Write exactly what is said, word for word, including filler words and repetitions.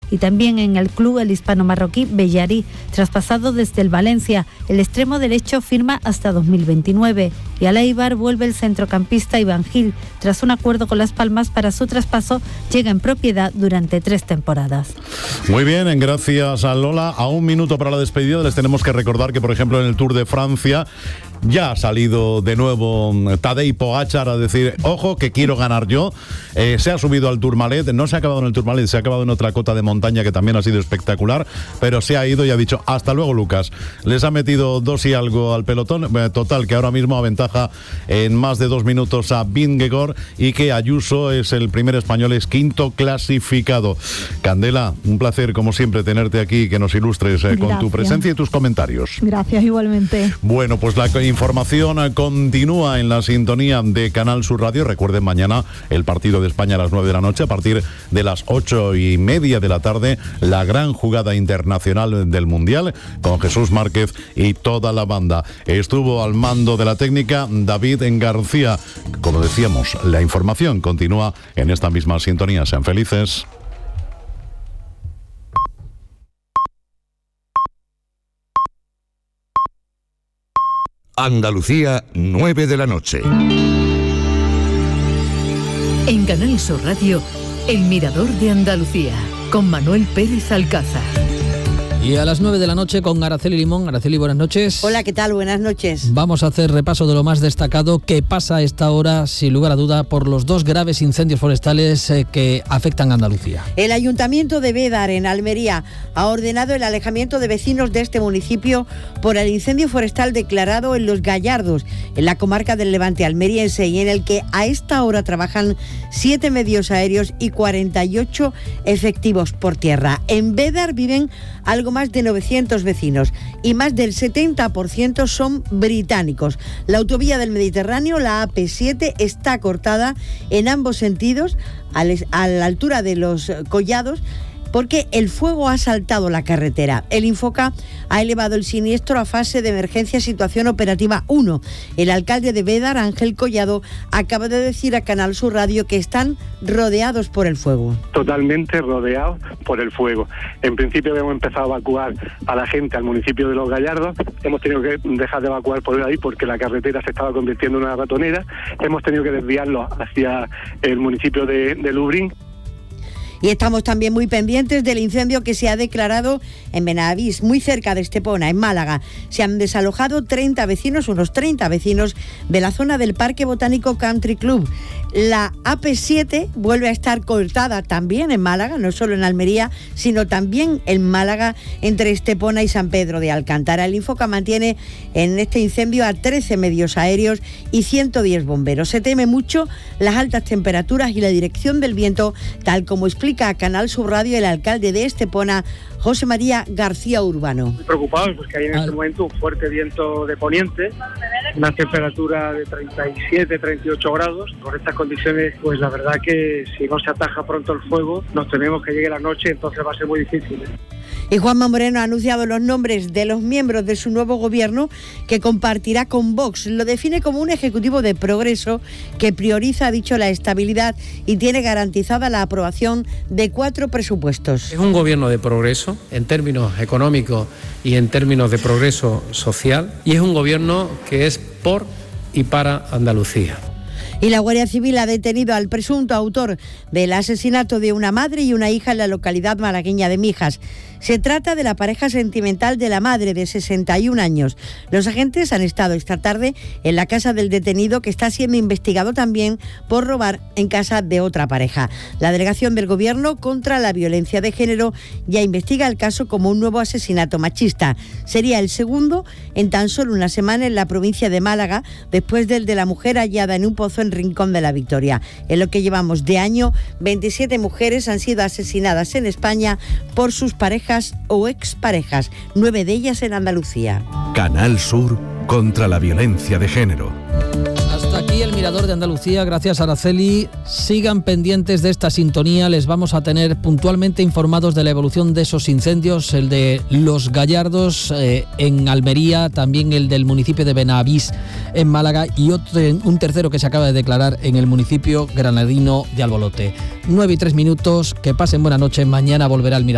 y también en el club el hispano-marroquí Bellarí, traspasado desde el Valencia. El extremo derecho firma hasta dos mil veintinueve y al Eibar vuelve el centrocampista Iván Gil. Tras un acuerdo con Las Palmas para su traspaso, llega en propiedad durante tres temporadas. Muy bien, gracias a Lola. A un minuto para la despedida les tenemos que recordar que, por ejemplo, en el Tour de Francia ya ha salido de nuevo Tadej Pogačar a decir, ojo, que quiero ganar yo. Eh, se ha subido al Tourmalet, no se ha acabado en el Tourmalet, se ha acabado en otra cota de montaña que también ha sido espectacular, pero se ha ido y ha dicho, hasta luego, Lucas. Les ha metido dos y algo al pelotón, eh, total, que ahora mismo aventaja en más de dos minutos a Vingegaard y que Ayuso es el primer español, es quinto clasificado. Candela, un placer, como siempre, tenerte aquí, que nos ilustres eh, con tu presencia y tus comentarios. Gracias, igualmente. Bueno, pues la información continúa en la sintonía de Canal Sur Radio. Recuerden, mañana el partido de España a las nueve de la noche, a partir de las ocho y media de la tarde, la gran jugada internacional del Mundial con Jesús Márquez y toda la banda. Estuvo al mando de la técnica David García. Como decíamos, la información continúa en esta misma sintonía. Sean felices. Andalucía, nueve de la noche. En Canal Sur Radio, El Mirador de Andalucía, con Manuel Pérez Alcázar. Y a las nueve de la noche con Araceli Limón. Araceli, buenas noches. Hola, ¿qué tal? Buenas noches. Vamos a hacer repaso de lo más destacado que pasa a esta hora, sin lugar a duda, por los dos graves incendios forestales eh, que afectan a Andalucía. El Ayuntamiento de Bédar, en Almería, ha ordenado el alejamiento de vecinos de este municipio por el incendio forestal declarado en Los Gallardos, en la comarca del Levante almeriense, y en el que a esta hora trabajan siete medios aéreos y cuarenta y ocho efectivos por tierra. En Bédar viven algo más de novecientos vecinos y más del setenta por ciento son británicos. La autovía del Mediterráneo, la A P siete, está cortada en ambos sentidos a la altura de Los Collados, porque el fuego ha saltado la carretera. El Infoca ha elevado el siniestro a fase de emergencia situación operativa uno. El alcalde de Bédar, Ángel Collado, acaba de decir a Canal Sur Radio que están rodeados por el fuego. Totalmente rodeados por el fuego. En principio hemos empezado a evacuar a la gente al municipio de Los Gallardos. Hemos tenido que dejar de evacuar por ahí porque la carretera se estaba convirtiendo en una ratonera. Hemos tenido que desviarlo hacia el municipio de, de Lubrín. Y estamos también muy pendientes del incendio que se ha declarado en Benavís, muy cerca de Estepona, en Málaga. Se han desalojado treinta vecinos, unos treinta vecinos de la zona del Parque Botánico Country Club. La A P siete vuelve a estar cortada también en Málaga, no solo en Almería, sino también en Málaga, entre Estepona y San Pedro de Alcántara. El Infoca mantiene en este incendio a trece medios aéreos y ciento diez bomberos. Se teme mucho las altas temperaturas y la dirección del viento, tal como explica a Canal Sur Radio el alcalde de Estepona, José María García Urbano. Muy preocupados porque hay en este momento un fuerte viento de poniente, una temperatura de treinta y siete, treinta y ocho grados. Con estas condiciones, pues la verdad que si no se ataja pronto el fuego, nos tememos que llegue la noche, entonces va a ser muy difícil. Y Juanma Moreno ha anunciado los nombres de los miembros de su nuevo gobierno que compartirá con Vox. Lo define como un ejecutivo de progreso que prioriza, ha dicho, la estabilidad y tiene garantizada la aprobación de cuatro presupuestos. Es un gobierno de progreso en términos económicos y en términos de progreso social, y es un gobierno que es por y para Andalucía. Y la Guardia Civil ha detenido al presunto autor del asesinato de una madre y una hija en la localidad malagueña de Mijas. Se trata de la pareja sentimental de la madre, de sesenta y un años. Los agentes han estado esta tarde en la casa del detenido, que está siendo investigado también por robar en casa de otra pareja. La delegación del Gobierno contra la violencia de género ya investiga el caso como un nuevo asesinato machista. Sería el segundo en tan solo una semana en la provincia de Málaga, después del de la mujer hallada en un pozo en Rincón de la Victoria. En lo que llevamos de año, veintisiete mujeres han sido asesinadas en España por sus parejas o exparejas, nueve de ellas en Andalucía. Canal Sur contra la violencia de género. Hasta aquí el Mirador de Andalucía, gracias Araceli. Sigan pendientes de esta sintonía, les vamos a tener puntualmente informados de la evolución de esos incendios, el de Los Gallardos eh, en Almería, también el del municipio de Benavís en Málaga y otro, un tercero que se acaba de declarar en el municipio granadino de Albolote. nueve y tres minutos, que pasen buena noche, mañana volverá el Mirador.